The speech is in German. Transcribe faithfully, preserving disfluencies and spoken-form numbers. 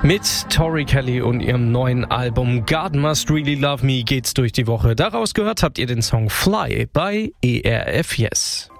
Mit Tori Kelly und ihrem neuen Album God Must Really Love Me geht's durch die Woche. Daraus gehört habt ihr den Song Fly bei E R F Yes.